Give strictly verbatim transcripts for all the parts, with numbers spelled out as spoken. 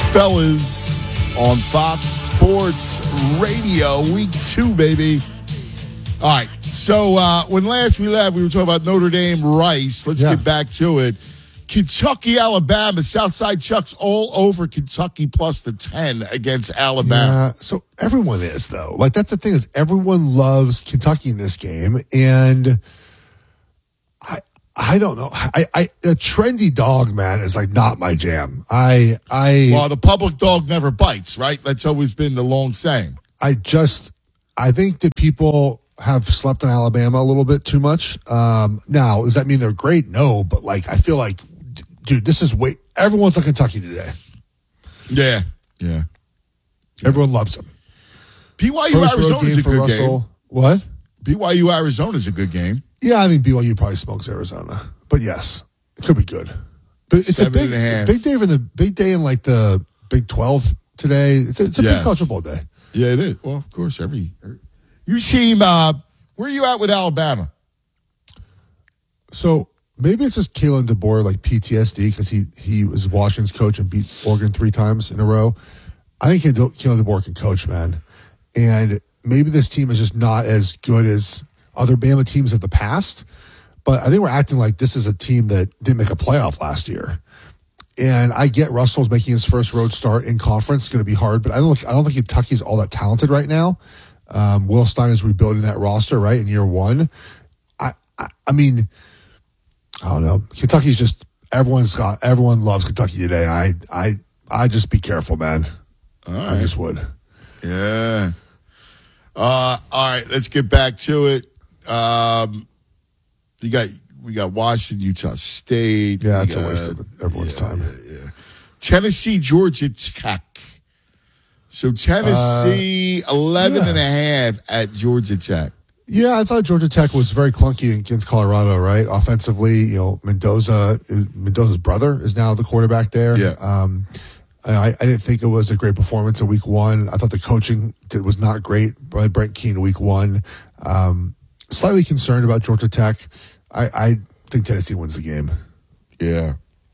Fellas on Fox Sports Radio, week two, baby. All right, so uh, when last we left, we were talking about Notre Dame, Rice. Let's Yeah. get back to it. Kentucky, Alabama, Southside Chuck's all over Kentucky plus the ten against Alabama. Yeah, so everyone is, though. Like, that's the thing is everyone loves Kentucky in this game, and I I don't know. I, I a trendy dog, man, is like not my jam. I I Well, the public dog never bites, right? That's always been the long saying. I just I think that people have slept on Alabama a little bit too much. Um, now, does that mean they're great? No, but like I feel like, dude, this is way everyone's like Kentucky today. Yeah, yeah. Everyone loves them. B Y U First road Arizona's game a for good Russell. game. What? B Y U Arizona's a good game. Yeah, I think B Y U probably smokes Arizona, but yes, it could be good. But it's Seven a big, and a half. big day for the big day in like the Big twelve today. It's a, it's a Yes. big college football day. Yeah, it is. Well, of course, every, every you seem. Uh, where are you at with Alabama? So maybe it's just Kalen DeBoer like P T S D because he he was Washington's coach and beat Oregon three times in a row. I think Kalen DeBoer can coach, man, and maybe this team is just not as good as other Bama teams of the past. But I think we're acting like this is a team that didn't make a playoff last year. And I get Russell's making his first road start in conference. It's going to be hard, but I don't. I don't think Kentucky's all that talented right now. Um, Will Stein is rebuilding that roster right in year one. I, I, I mean, I don't know. Kentucky's just everyone's got everyone loves Kentucky today. I, I, I just be careful, man. All right. I just would. Yeah. Uh, all right, let's get back to it. Um, you got we got Washington, Utah State. Yeah, We it's a got- waste of everyone's yeah, time. Yeah, yeah. Tennessee, Georgia Tech. So Tennessee, Uh, eleven yeah. and a half at Georgia Tech. Yeah, I thought Georgia Tech was very clunky against Colorado, right? Offensively, you know, Mendoza, Mendoza's brother is now the quarterback there. Yeah. Um, I, I didn't think it was a great performance in week one. I thought the coaching did, was not great by Brent Keane week one. Um, slightly concerned about Georgia Tech. I, I think Tennessee wins the game. Yeah.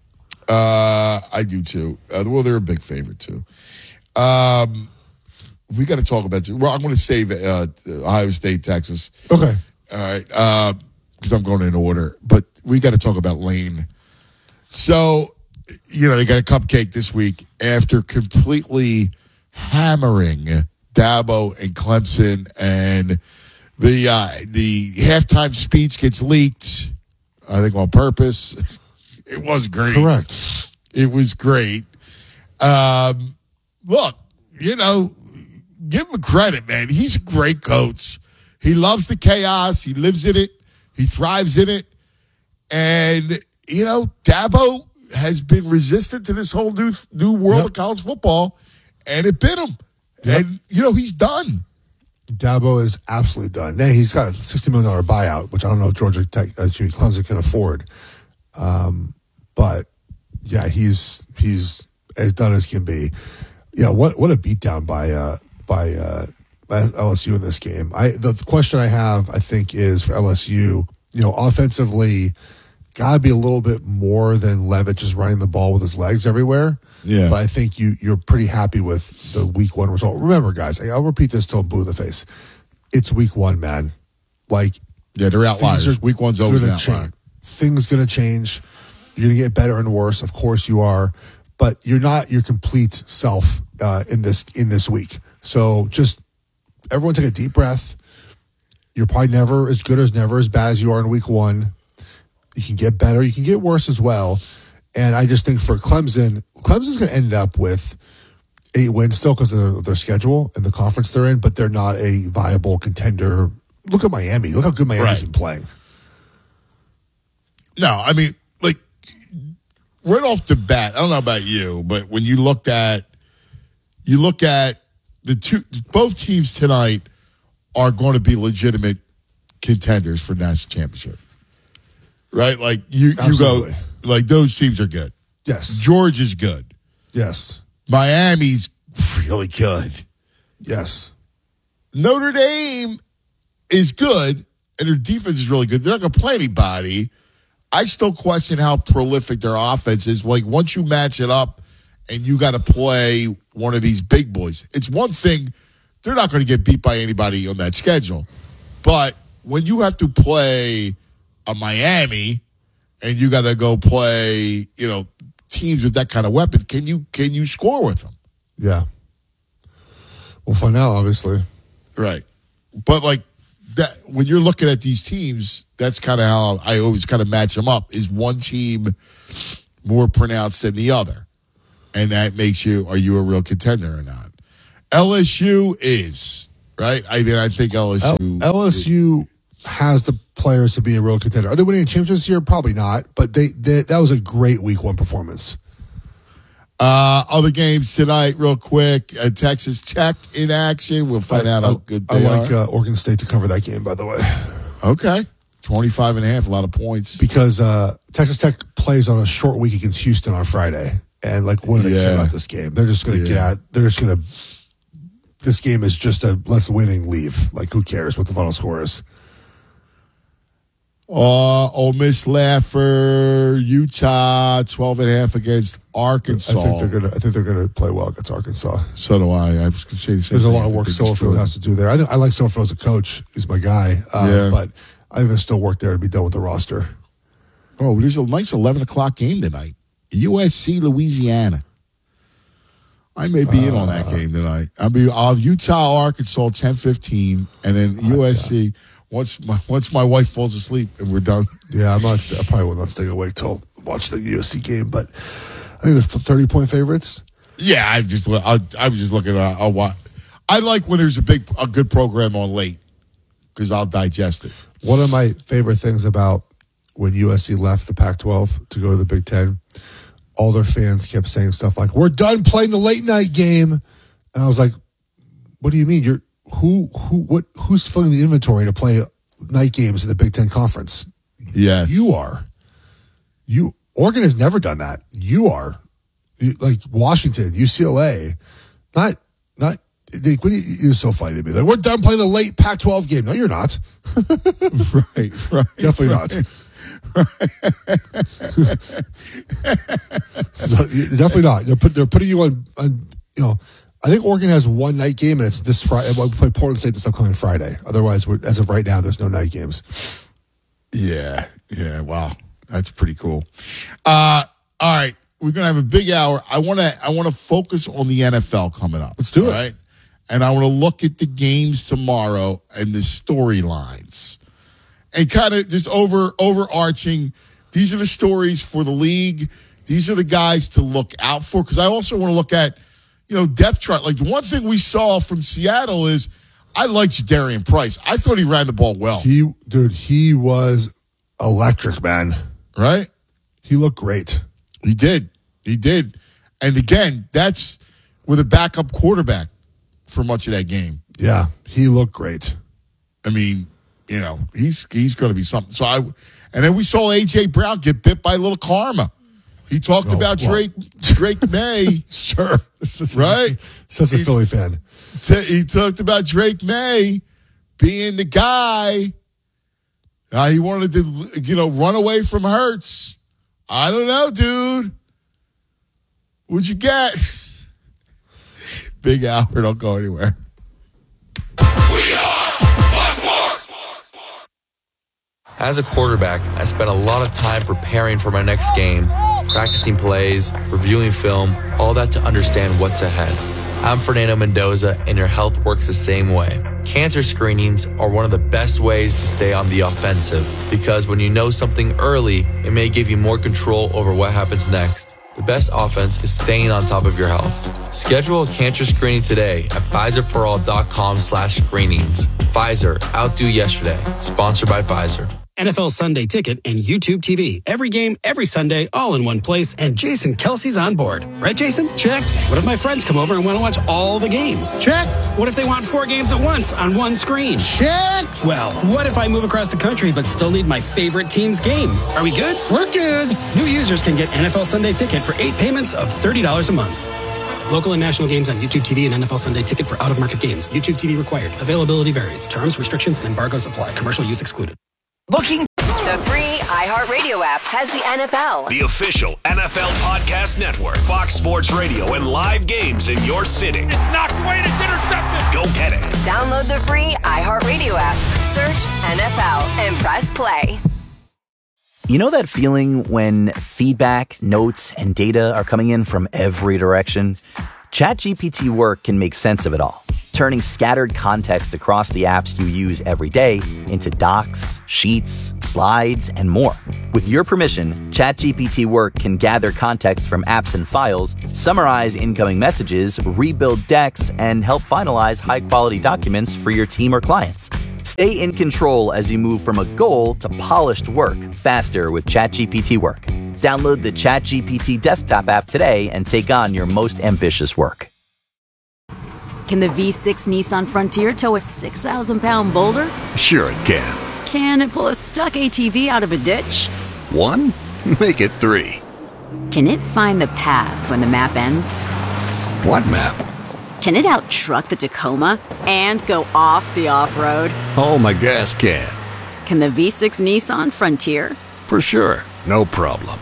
Uh, I do too. Uh, well, they're a big favorite too. Um, we got to talk about. Well, I'm going to save uh, Ohio State, Texas. Okay. All right, because I'm going in order. But we got to talk about Lane. So, you know, they got a cupcake this week after completely hammering Dabo and Clemson, and the uh, the halftime speech gets leaked. I think on purpose. It was great. Correct. It was great. Um, look, you know, give him credit, man. He's a great coach. He loves the chaos. He lives in it. He thrives in it. And, you know, Dabo has been resistant to this whole new new world Yep. of college football, and it bit him. Yep. And, you know, he's done. Dabo is absolutely done. Now, he's got a sixty million dollars buyout, which I don't know if Georgia Tech, uh, excuse me, Clemson can afford. Um, but yeah, he's he's as done as can be. Yeah, what what a beatdown by uh, by uh, L S U in this game. I the, the question I have, I think, is for L S U. You know, offensively, gotta be a little bit more than Levitt just running the ball with his legs everywhere. Yeah. But I think you you're pretty happy with the week one result. Remember, guys, I'll repeat this till I'm blue in the face. It's week one, man. Like, Yeah, they're outliers. things are Week one's always an gonna outlier. change. Things gonna change. You're gonna get better and worse. Of course you are, but you're not your complete self uh, in this in this week. So just everyone take a deep breath. You're probably never as good as never as bad as you are in week one. You can get better. You can get worse as well. And I just think for Clemson, Clemson's going to end up with eight wins still because of their, their schedule and the conference they're in, but they're not a viable contender. Look at Miami. Look how good Miami's Right. been playing. No, I mean, like, right off the bat, I don't know about you, but when you looked at, you look at the two, both teams tonight are going to be legitimate contenders for national championship, right? Like you, you go, Absolutely. like those teams are good. Yes. Georgia's good. Yes. Miami's really good. Yes. Notre Dame is good, and their defense is really good. They're not going to play anybody. I still question how prolific their offense is. Like, once you match it up and you got to play one of these big boys. It's one thing, they're not going to get beat by anybody on that schedule. But when you have to play a Miami and you got to go play, you know, teams with that kind of weapon, can you can you score with them? Yeah. We'll find out, obviously. Right. But, like, that when you're looking at these teams, that's kind of how I always kind of match them up. Is one team more pronounced than the other? And that makes you, are you a real contender or not? L S U is, right? I mean, I think L S U. L- LSU is, has the players to be a real contender. Are they winning a championship this year? Probably not. But they, they that was a great week one performance. Uh, other games tonight, real quick. Uh, Texas Tech in action. We'll find I, out I, how good they I like are. uh, Oregon State to cover that game, by the way. Okay. twenty-five and a half, a lot of points. Because uh, Texas Tech plays on a short week against Houston on Friday. And, like, what do they Yeah. care about this game? They're just going to Yeah. get out. They're just going to. This game is just a let's winning leave. Like, who cares what the final score is? Uh, Ole Miss Laffer, Utah, twelve and a half against Arkansas. I think they're gonna. I think they're gonna play well against Arkansas. So do I. I was going to say the same There's a thing. lot of work Silverfield has to do there. I, think, I like Silverfield as a coach. He's my guy. Um, Yeah. But I think there's still work there to be done with the roster. Oh, there's a nice eleven o'clock game tonight. U S C, Louisiana. I may be uh, in on that game tonight. I'll be I'll have Utah, Arkansas, ten fifteen, and then uh, U S C. Yeah. Once my once my wife falls asleep and we're done. Yeah, I'm not. I probably will not stay awake till watch the U S C game. But I think there's thirty point favorites. Yeah, I just I, I was just looking at. I'll watch. I like when there's a big a good program on late because I'll digest it. One of my favorite things about when U S C left the Pac twelve to go to the Big Ten, all their fans kept saying stuff like, "We're done playing the late night game," and I was like, "What do you mean? You're who who what who's filling the inventory to play night games in the Big Ten Conference?" Yes, you are. You Oregon has never done that. You are. You, like Washington, U C L A, not not. They, when you, you're so funny to me. Like, we're done playing the late Pac twelve game. No, you're not. right, right, definitely right. not. Definitely not. They're, put, they're putting you on, on, you know, I think Oregon has one night game, and it's this Friday. We play Portland State this upcoming Friday. Otherwise, we're, as of right now, there's no night games. Yeah, yeah, wow. That's pretty cool. Uh, all right, we're going to have a big hour. I want to I want to focus on the N F L coming up. Let's do it. Right? And I want to look at the games tomorrow and the storylines. And kind of just over overarching, these are the stories for the league. These are the guys to look out for. Because I also want to look at, you know, depth chart. Like, the one thing we saw from Seattle is I liked Jadarian Price. I thought he ran the ball well. He, dude, he was electric, man. Right? He looked great. He did. He did. And again, that's with a backup quarterback for much of that game. Yeah, he looked great. I mean, you know, he's he's going to be something. So I, and then we saw A J Brown get bit by a little karma. He talked oh, about well. Drake Drake May, sure, right? Such a he, Philly fan. T- he talked about Drake May being the guy. Uh, he wanted to, you know, run away from Hurts. I don't know, dude. What'd you get? Big Hour, don't go anywhere. We are As a quarterback, I spent a lot of time preparing for my next game, practicing plays, reviewing film, all that to understand what's ahead. I'm Fernando Mendoza, and your health works the same way. Cancer screenings are one of the best ways to stay on the offensive, because when you know something early, it may give you more control over what happens next. The best offense is staying on top of your health. Schedule a cancer screening today at Pfizer-for-all.com slash screenings. Pfizer, outdo yesterday. Sponsored by Pfizer. N F L Sunday Ticket and YouTube T V. Every game, every Sunday, all in one place, and Jason Kelsey's on board. Right, Jason? Check. What if my friends come over and want to watch all the games? Check. What if they want four games at once on one screen? Check. Well, what if I move across the country but still need my favorite team's game? Are we good? We're good. New users can get N F L Sunday Ticket for eight payments of thirty dollars a month. Local and national games on YouTube T V and N F L Sunday Ticket for out-of-market games. YouTube T V required. Availability varies. Terms, restrictions, and embargoes apply. Commercial use excluded. Looking The free iHeartRadio app has the N F L. The official N F L podcast network, Fox Sports Radio, and live games in your city. It's knocked away and it's intercepted. Go get it. Download the free iHeartRadio app. Search N F L and press play. You know that feeling when feedback, notes, and data are coming in from every direction? ChatGPT Work can make sense of it all, turning scattered context across the apps you use every day into docs, sheets, slides, and more. With your permission, ChatGPT Work can gather context from apps and files, summarize incoming messages, rebuild decks, and help finalize high-quality documents for your team or clients. Stay in control as you move from a goal to polished work faster with ChatGPT Work. Download the ChatGPT desktop app today and take on your most ambitious work. Can the V six Nissan Frontier tow a six thousand pound boulder? Sure it can. Can it pull a stuck A T V out of a ditch? One? Make it three. Can it find the path when the map ends? What map? Can it out-truck the Tacoma and go off the off-road? Oh, my gas can. Can the V six Nissan Frontier? For sure. No problem.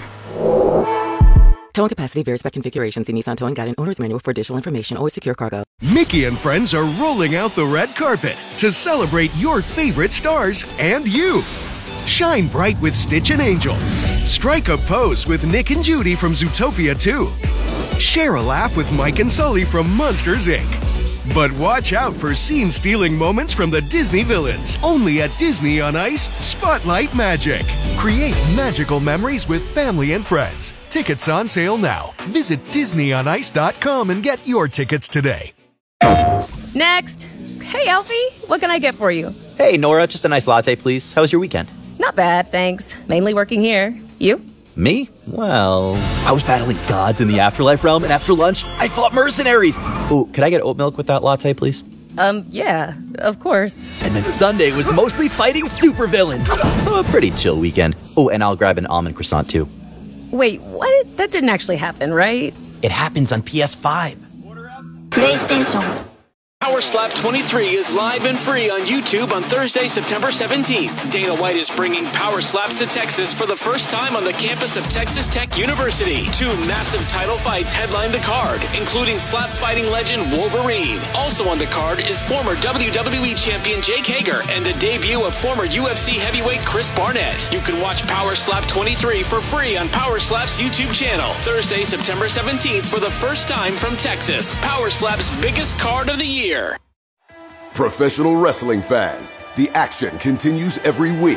Towing capacity varies by configuration. See Nissan Towing Guide and Owner's Manual for additional information. Always secure cargo. Mickey and friends are rolling out the red carpet to celebrate your favorite stars and you. Shine bright with Stitch and Angel. Strike a pose with Nick and Judy from Zootopia two. Share a laugh with Mike and Sully from Monsters, Incorporated. But watch out for scene-stealing moments from the Disney villains. Only at Disney on Ice Spotlight Magic. Create magical memories with family and friends. Tickets on sale now. Visit Disney on Ice dot com and get your tickets today. Next. Hey, Alfie. What can I get for you? Hey, Nora. Just a nice latte, please. How was your weekend? Not bad, thanks. Mainly working here. You? Me? Well, I was battling gods in the afterlife realm, and after lunch, I fought mercenaries. Ooh, could I get oat milk with that latte, please? Um, yeah, of course. And then Sunday was mostly fighting supervillains. So a pretty chill weekend. Oh, and I'll grab an almond croissant, too. Wait, what? That didn't actually happen, right? It happens on P S five. PlayStation. Power Slap twenty-three is live and free on YouTube on Thursday, September seventeenth. Dana White is bringing Power Slaps to Texas for the first time on the campus of Texas Tech University. Two massive title fights headline the card, including slap fighting legend Wolverine. Also on the card is former W W E champion Jake Hager and the debut of former U F C heavyweight Chris Barnett. You can watch Power Slap twenty-three for free on Power Slap's YouTube channel. Thursday, September seventeenth for the first time from Texas. Power Slap's biggest card of the year. Professional wrestling fans, the action continues every week.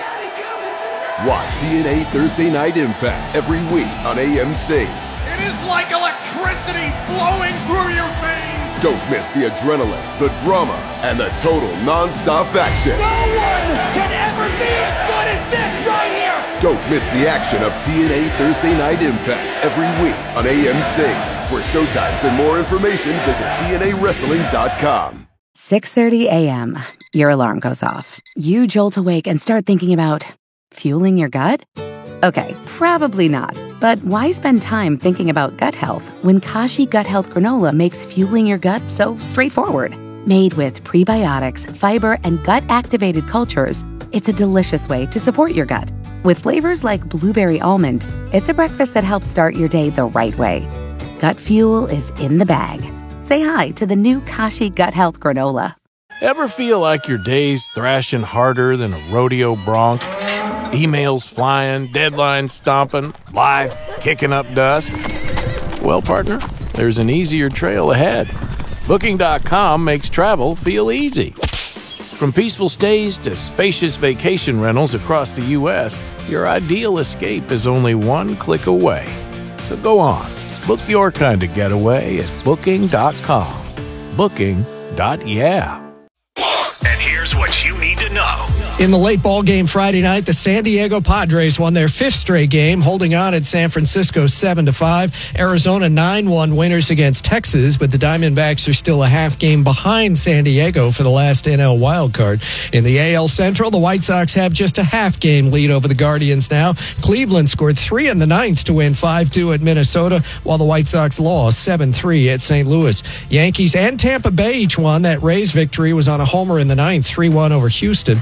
Watch T N A Thursday Night Impact every week on A M C. It is like electricity flowing through your veins. Don't miss the adrenaline, the drama, and the total non-stop action. No one can ever be as good as this right here. Don't miss the action of T N A Thursday Night Impact every week on A M C. For showtimes and more information, visit T N A wrestling dot com. six thirty a.m. Your alarm goes off. You jolt awake and start thinking about fueling your gut? Okay, probably not. But why spend time thinking about gut health when Kashi Gut Health Granola makes fueling your gut so straightforward? Made with prebiotics, fiber, and gut-activated cultures, it's a delicious way to support your gut. With flavors like blueberry almond, it's a breakfast that helps start your day the right way. Gut fuel is in the bag. Say hi to the new Kashi Gut Health Granola. Ever feel like your day's thrashing harder than a rodeo bronc? Emails flying, deadlines stomping, life kicking up dust? Well, partner, there's an easier trail ahead. Booking dot com makes travel feel easy. From peaceful stays to spacious vacation rentals across the U S, your ideal escape is only one click away. So go on. Book your kind of getaway at Booking dot com. Booking. Yeah. And here's what you need to know. In the late ball game Friday night, the San Diego Padres won their fifth straight game, holding on at San Francisco seven to five. Arizona nine one winners against Texas, but the Diamondbacks are still a half game behind San Diego for the last N L wildcard. In the A L Central, the White Sox have just a half game lead over the Guardians now. Cleveland scored three in the ninth to win five two at Minnesota, while the White Sox lost seven three at Saint Louis. Yankees and Tampa Bay each won. That Rays victory was on a homer in the ninth, three one over Houston. Baltimore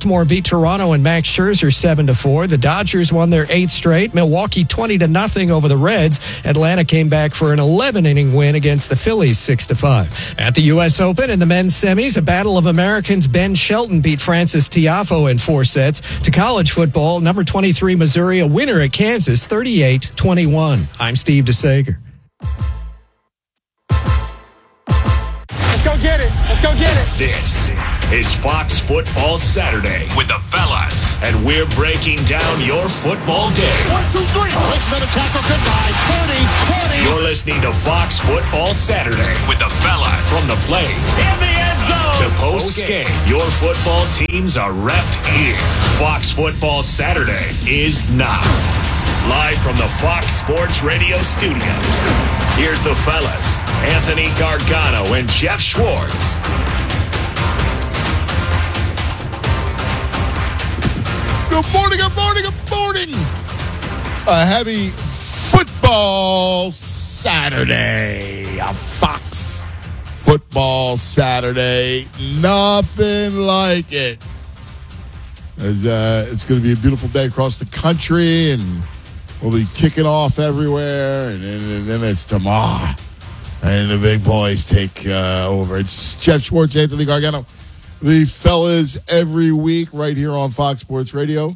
Baltimore beat Toronto and Max Scherzer seven to four. The Dodgers won their eighth straight. Milwaukee twenty to nothing over the Reds. Atlanta came back for an eleven-inning win against the Phillies six to five. At the U S Open in the men's semis, a battle of Americans. Ben Shelton beat Francis Tiafoe in four sets. To college football, number twenty-three Missouri, a winner at Kansas, thirty-eight twenty-one. I'm Steve DeSager. Let's go get it. Let's go get it. This is Fox Football Saturday with the fellas, and we're breaking down your football day. One, two, three. Makes another tackle. Goodbye. thirty, twenty. You're listening to Fox Football Saturday with the fellas. From the plays In the end zone. to post game, your football teams are repped here. Fox Football Saturday is now. Live from the Fox Sports Radio studios, here's the fellas, Anthony Gargano and Jeff Schwartz. Good morning, good morning, good morning. A heavy football Saturday. A Fox Football Saturday. Nothing like it. It's, uh, it's going to be a beautiful day across the country, and we'll be kicking off everywhere, and then, and then it's tomorrow, and the big boys take uh, over. It's Jeff Schwartz, Anthony Gargano, the fellas every week right here on Fox Sports Radio.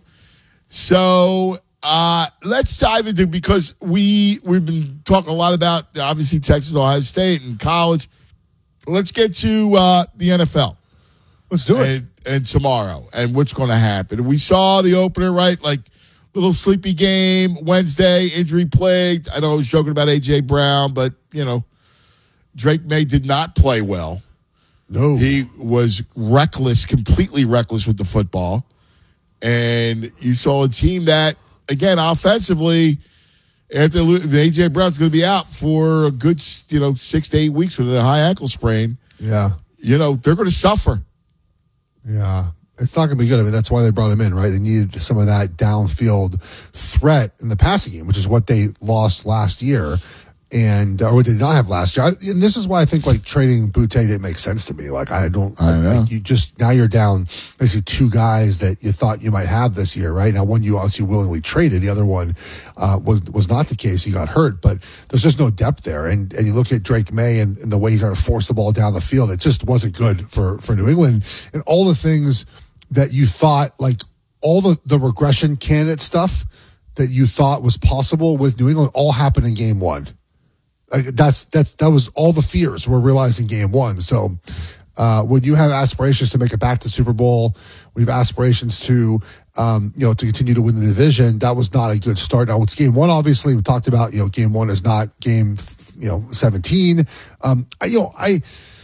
So uh, let's dive into, because we, we've been talking a lot about, obviously, Texas, Ohio State, and college. Let's get to uh, the N F L. Let's do it. And, and tomorrow, and what's going to happen. We saw the opener, right? Like, little sleepy game Wednesday, injury plagued. I know I was joking about A J Brown, but, you know, Drake May did not play well. No. He was reckless, completely reckless with the football. And you saw a team that, again, offensively, after A J Brown's going to be out for a good, you know, six to eight weeks with a high ankle sprain. Yeah. You know, they're going to suffer. Yeah. It's not going to be good. I mean, that's why they brought him in, right? They needed some of that downfield threat in the passing game, which is what they lost last year, and or what they did not have last year. I, and this is why I think like trading Butte didn't make sense to me. Like I don't, I know. Like, you just now you're down basically two guys that you thought you might have this year, right? Now one you obviously willingly traded, the other one uh, was was not the case. He got hurt, but there's just no depth there. And and you look at Drake May and, and the way he kind of forced the ball down the field, it just wasn't good for for New England. And all the things that you thought, like all the, the regression candidate stuff that you thought was possible with New England all happened in game one. Like that's, that's, that was all the fears were realized in game one. So, uh, when you have aspirations to make it back to the Super Bowl, we have aspirations to, um, you know, to continue to win the division. That was not a good start. Now it's game one, obviously we talked about, you know, game one is not game, you know, seventeen. Um, I, you know, I,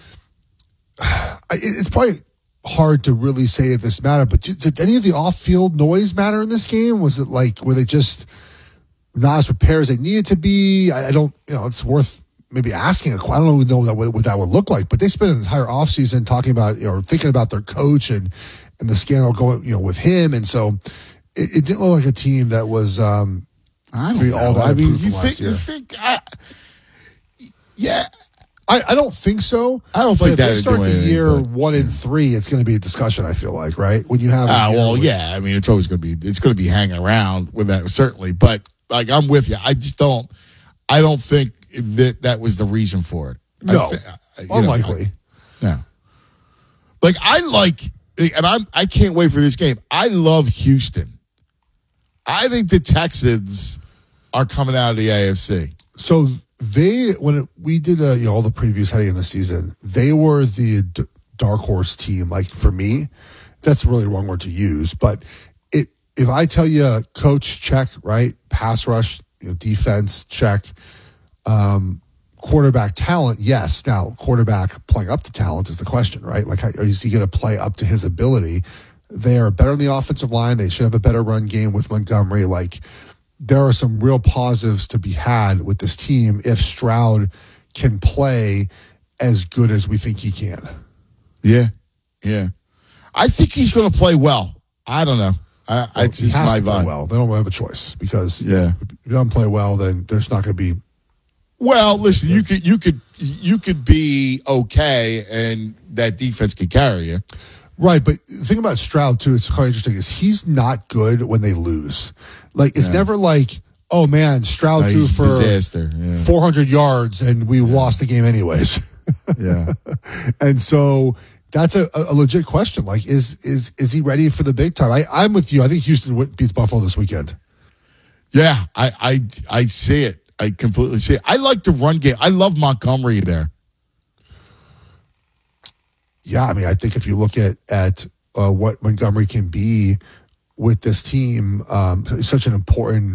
I it's probably hard to really say if this mattered, but did any of the off-field noise matter in this game? Was it like, were they just not as prepared as they needed to be? I, I don't, you know, it's worth maybe asking. A, I don't even know that, what, what that would look like, but they spent an entire offseason talking about, you know, thinking about their coach and, and the scandal going, you know, with him. And so it, it didn't look like a team that was, um, I don't know. all that I mean, improved you from think, last year. you think, I, yeah. I, I don't think so. I don't but think if that they would start do the anything, year but- one and three, it's going to be a discussion. I feel like, right? When you have, a Ah, year well, with- yeah. I mean, it's always going to be, it's going to be hanging around with that, certainly. But, like, I'm with you. I just don't, I don't think that that was the reason for it. No, I th- you know, unlikely. No. Like, I like, and I'm, I can't wait for this game. I love Houston. I think the Texans are coming out of the A F C. So they, when it, we did uh, you know, all the previews heading in the season, they were the d- dark horse team. Like for me, that's really the wrong word to use. But it, if I tell you coach check, right, pass rush, you know, defense check, um, quarterback talent, yes. Now quarterback playing up to talent is the question, right? Like, how, is he going to play up to his ability? They are better on the offensive line. They should have a better run game with Montgomery. Like, there are some real positives to be had with this team if Stroud can play as good as we think he can. Yeah, yeah. I think he's going to play well. I don't know. I, Well, I, it's he just has my to play vibe. well. They don't have a choice because Yeah. if you don't play well, then there's not going to be. Well, listen, you could you could you could be okay, and that defense could carry you. Right, but the thing about Stroud, too, it's quite interesting, is he's not good when they lose. Like, it's yeah. never like, oh, man, Stroud no, threw for disaster. Yeah. four hundred yards and we yeah. lost the game anyways. yeah. And so that's a, a legit question. Like, is is is he ready for the big time? I, I'm with you. I think Houston beats Buffalo this weekend. Yeah, I, I, I see it. I completely see it. I like the run game. I love Montgomery there. Yeah, I mean, I think if you look at at uh, what Montgomery can be with this team, um, it's such an important.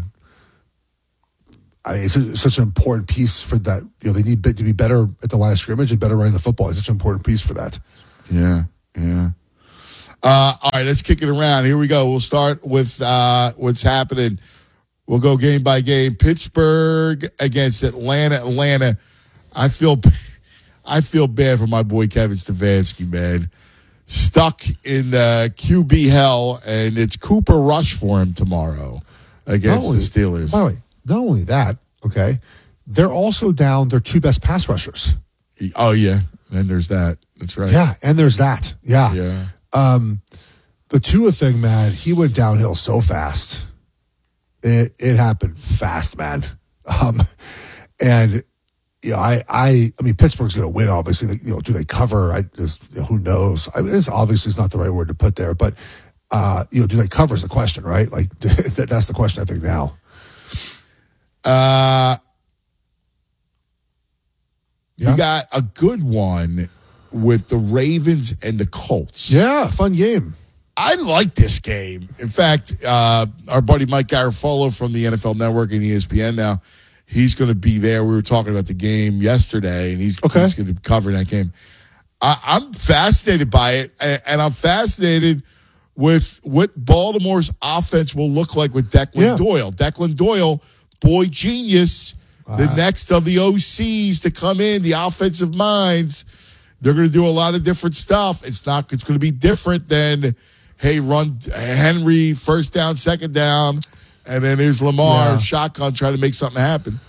I mean, it's, a, it's such an important piece for that. You know, they need to be better at the line of scrimmage and better running the football. It's such an important piece for that. Yeah, yeah. Uh, all right, let's kick it around. Here we go. We'll start with uh, what's happening. We'll go game by game. Pittsburgh against Atlanta. Atlanta. I feel. I feel bad for my boy Kevin Stefanski, man. Stuck in uh, Q B hell, and it's Cooper Rush for him tomorrow against only, the Steelers. By the way, not only that, okay, they're also down their two best pass rushers. Oh, yeah. And there's that. That's right. Yeah, and there's that. Yeah. Yeah. Um, the Tua thing, man, he went downhill so fast. It it happened fast, man. Um, and you know, I, I, I mean, Pittsburgh's going to win. Obviously, you know, do they cover? I just, you know, who knows? I mean, it's obviously is not the right word to put there, but uh, you know, do they cover is the question, right? Like that, that's the question I think now. Uh, yeah. You got a good one with the Ravens and the Colts. Yeah, fun game. I like this game. In fact, uh, our buddy Mike Garafolo from the N F L Network and E S P N now. He's going to be there. We were talking about the game yesterday, and he's, okay. he's going to be covering that game. I, I'm fascinated by it, and, and I'm fascinated with what Baltimore's offense will look like with Declan yeah. Doyle. Declan Doyle, boy genius, uh, the next of the O Cs to come in, the offensive minds. They're going to do a lot of different stuff. It's not. It's going to be different than, hey, run Henry first down, second down. And then there's Lamar, yeah. shotgun, trying to make something happen.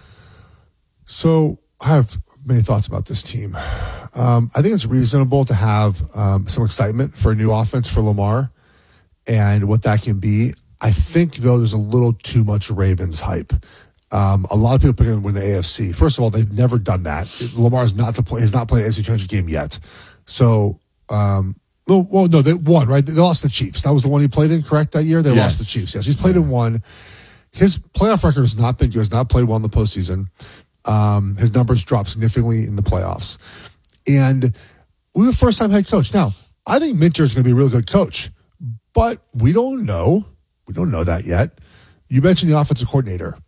So I have many thoughts about this team. Um, I think it's reasonable to have um, some excitement for a new offense for Lamar and what that can be. I think, though, there's a little too much Ravens hype. Um, a lot of people picking them to win the A F C. First of all, they've never done that. Lamar's not to play, has not played an A F C Championship game yet. So, um, well, well, no, they won, right? They lost the Chiefs. That was the one he played in, correct, that year? They yes. lost the Chiefs. Yes, he's played in one. His playoff record has not been good. Has not played well in the postseason. Um, his numbers dropped significantly in the playoffs. And we were first-time head coach. Now, I think Minter is going to be a real good coach, but we don't know. We don't know that yet. You mentioned the offensive coordinator.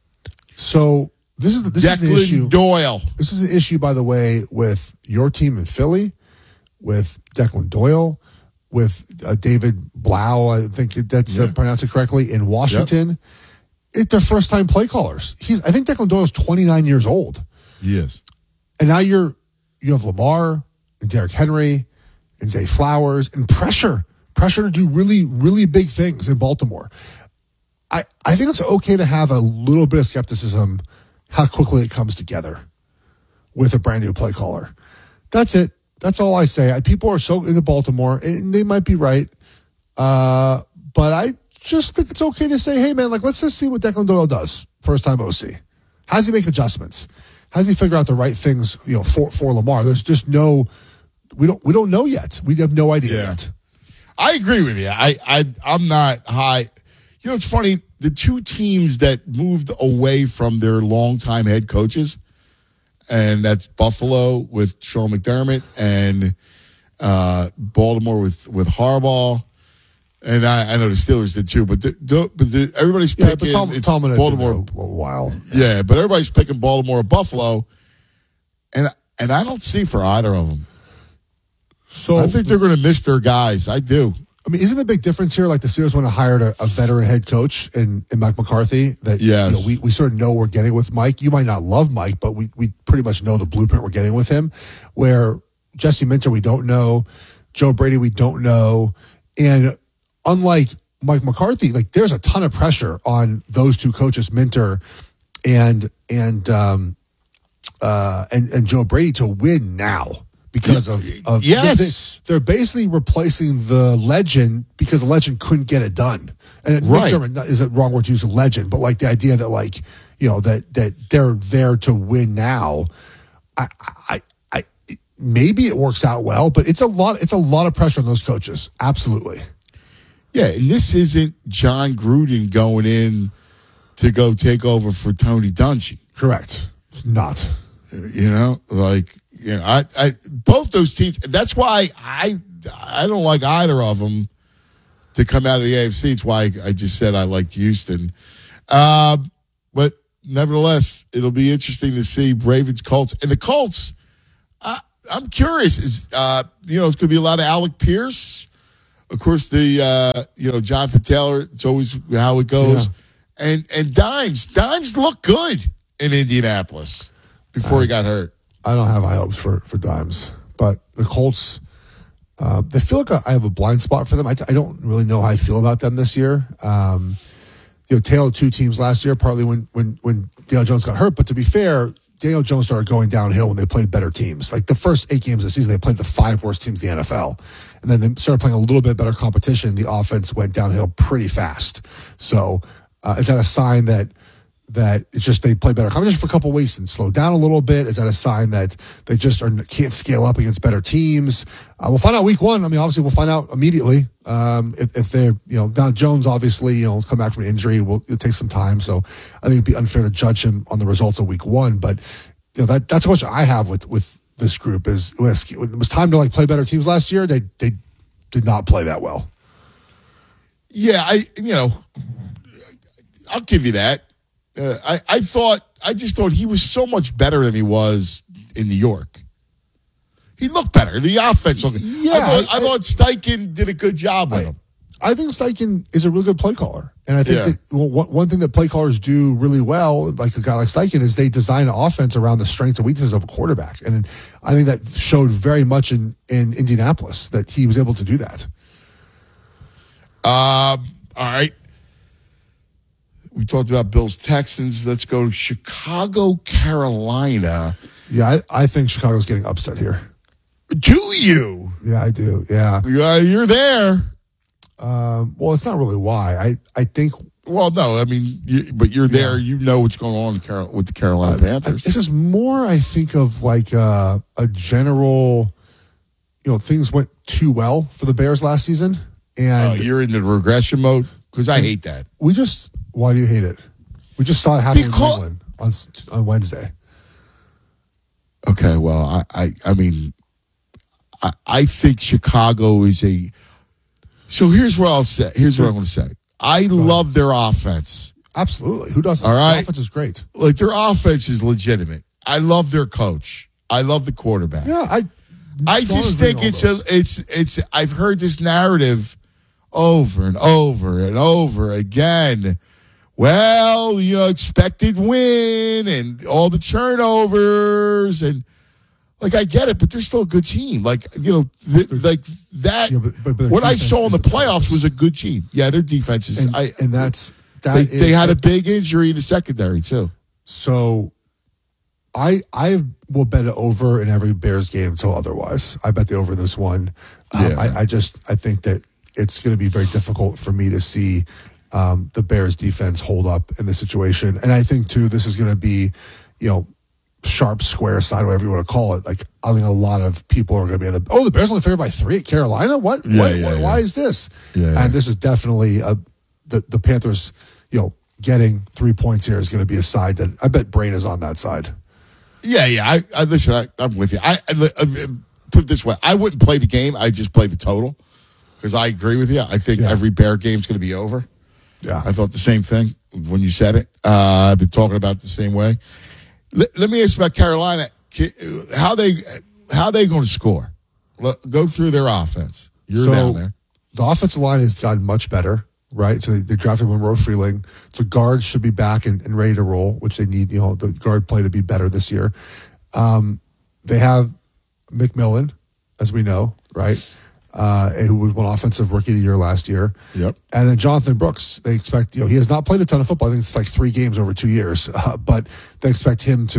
So this is the, this is the issue. Doyle. This is an issue, by the way, with your team in Philly, with Declan Doyle, with uh, David Blau, I think that's yeah. uh, pronounced it correctly, in Washington. Yep. It, they're first-time play callers. He's, I think Declan Doyle's twenty-nine years old. Yes. And now you're you have Lamar and Derrick Henry and Zay Flowers and pressure. Pressure to do really, really big things in Baltimore. I, I think it's okay to have a little bit of skepticism how quickly it comes together with a brand new play caller. That's it. That's all I say. I, people are so into Baltimore, and they might be right. Uh, but I just think it's okay to say, hey, man, like, let's just see what Declan Doyle does first time O C. How does he make adjustments? How does he figure out the right things, you know, for, for Lamar? There's just no, we don't we don't know yet. We have no idea yeah. yet. I agree with you. I, I, I'm not high. You know, it's funny. The two teams that moved away from their longtime head coaches, and that's Buffalo with Sean McDermott and uh, Baltimore with, with Harbaugh. And I, I know the Steelers did too, but the, the, but the, everybody's picking yeah, but Tom, it's Tom Baltimore. A little while. Yeah, but everybody's picking Baltimore or Buffalo, and and I don't see for either of them. So I think they're going to miss their guys. I do. I mean, isn't the big difference here? Like the Steelers want to hire a, a veteran head coach in, in Mike McCarthy. That yes. you know, we we sort of know we're getting with Mike. You might not love Mike, but we we pretty much know the blueprint we're getting with him. Where Jesse Minter, we don't know. Joe Brady, we don't know. And unlike Mike McCarthy, like there's a ton of pressure on those two coaches, Minter and and um, uh, and and Joe Brady, to win now because of, of yes. they, they're basically replacing the legend because the legend couldn't get it done. And right. McDermott is a wrong word to use, a legend, but like the idea that like, you know, that that they're there to win now. I I I maybe it works out well, but it's a lot it's a lot of pressure on those coaches. Absolutely. Yeah, and this isn't John Gruden going in to go take over for Tony Dungy. Correct. It's not. You know, like, you know, I, I both those teams. That's why I I don't like either of them to come out of the A F C. It's why I just said I liked Houston. Uh, but nevertheless, it'll be interesting to see Ravens, Colts. And the Colts, I, I'm curious. Is uh, you know, it's going to be a lot of Alec Pierce. Of course, the uh, you know, Jonathan Taylor. It's always how it goes. Yeah. And and Dimes, Dimes looked good in Indianapolis before uh, he got hurt. I don't have high hopes for for Dimes, but the Colts, uh, they feel like I have a blind spot for them. I, I don't really know how I feel about them this year. Um, you know, tailed two teams last year, partly when when when Daniel Jones got hurt. But to be fair, Daniel Jones started going downhill when they played better teams. Like the first eight games of the season, they played the five worst teams in the N F L. And then they started playing a little bit better competition. The offense went downhill pretty fast. So uh, is that a sign that that it's just they play better competition for a couple of weeks and slow down a little bit? Is that a sign that they just are, can't scale up against better teams? Uh, we'll find out week one. I mean, obviously, we'll find out immediately um, if, if they're, you know, Don Jones, obviously, you know, will come back from an injury. Will it'll take some time. So I think it'd be unfair to judge him on the results of week one. But, you know, that that's what I have with, with this group is when it was time to like play better teams last year. They, they did not play that well. Yeah, I, you know, I'll give you that. Uh, I, I thought, I just thought he was so much better than he was in New York. He looked better. The offense looked Yeah. I thought, I, I, thought Steichen did a good job with I, him. I think Steichen is a really good play caller. And I think Yeah. that well, one, one thing that play callers do really well, like a guy like Steichen, is they design an offense around the strengths and weaknesses of a quarterback. And I think that showed very much in, in Indianapolis that he was able to do that. Um, all right. We talked about Bills Texans. Let's go to Chicago, Carolina. Yeah, I, I think Chicago's getting upset here. Do you? Yeah, I do. Yeah. Yeah, you're there. Um, well, it's not really why. I, I think. Well, no, I mean, you, but you're there. Yeah. You know what's going on in Carol, with the Carolina uh, Panthers. This is more, I think, of like a, a general, you know, things went too well for the Bears last season. And uh, you're in the regression mode? Because I hate that. We just, why do you hate it? We just saw it happen because, in New England on, on Wednesday. Okay, well, I, I, I mean, I, I think Chicago is a. So here's what I'll say. Here's what I'm going to say. I love their offense. Absolutely. Who doesn't? All right. Their offense is great. Like their offense is legitimate. I love their coach. I love the quarterback. Yeah, I. I just think it's a, it's it's. I've heard this narrative over and over and over again. Well, you know, expected win and all the turnovers and. Like, I get it, but they're still a good team. Like, you know, th- like that. Yeah, but, but, but what I saw in the playoffs was a good team. Yeah, their defense is. And, I, and that's. That they, is, they had a big injury in the secondary, too. So, I I will bet it over in every Bears game until otherwise. I bet the over this one. Um, Yeah. I, I just, I think that it's going to be very difficult for me to see um, the Bears defense hold up in this situation. And I think, too, this is going to be, you know, sharp square side, whatever you want to call it. Like, I think a lot of people are going to be in the, oh, the Bears only favored by three at Carolina? What? Yeah, what, yeah, what yeah. Why is this? Yeah, yeah. And this is definitely a, the, the Panthers, you know, getting three points here is going to be a side that I bet Brain is on that side. Yeah, yeah. I, I listen. I, I'm with you. I, I, I put it this way: I wouldn't play the game. I just play the total because I agree with you. I think Yeah. every Bear game's going to be over. Yeah, I thought the same thing when you said it. Uh, I've been talking about it the same way. Let, let me ask you about Carolina. How they how they going to score? Look, go through their offense. You're so, down there. The offensive line has gotten much better, right? So they, they drafted Monroe Freeling. The guards should be back and, and ready to roll, which they need, you know, the guard play to be better this year. Um, they have McMillan, as we know, right? Uh, who was one offensive rookie of the year last year. Yep. And then Jonathan Brooks, they expect, you know, he has not played a ton of football. I think it's like three games over two years, uh, but they expect him to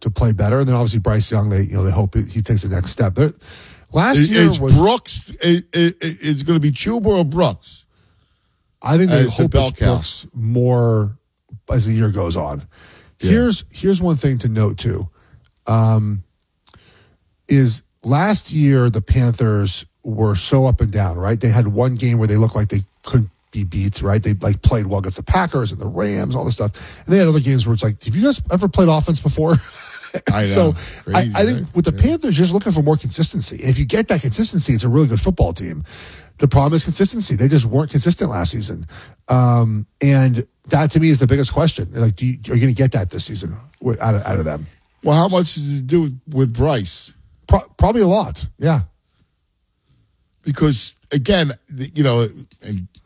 to play better. And then obviously Bryce Young, they you know they hope he takes the next step. They're, last is, year is was Brooks is, is going to be Chuba or Brooks? I think they As the hope bell it's cow. Brooks more as the year goes on. Yeah. Here's here's one thing to note too, um, is last year the Panthers were so up and down, right? They had one game where they looked like they couldn't be beat, right? They like played well against the Packers and the Rams, all this stuff. And they had other games where it's like, have you guys ever played offense before? I know. So Crazy, I, I think right? with the Yeah. Panthers, just looking for more consistency. And if you get that consistency, it's a really good football team. The problem is consistency. They just weren't consistent last season. Um, and that to me is the biggest question. Like, do you, are you going to get that this season with, out, of, out of them? Well, how much does it do with, with Bryce? Pro- probably a lot. Yeah. Because again, the- you know, and